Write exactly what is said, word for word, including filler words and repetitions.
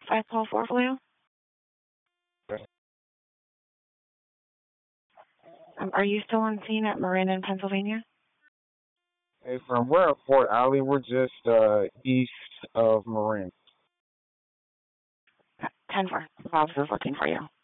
five twelve four for you. Um, are you still on scene at Marin, Pennsylvania? Hey, from we're at Fort Allen. We're just uh, east of Marin. ten four. The officer's looking for you.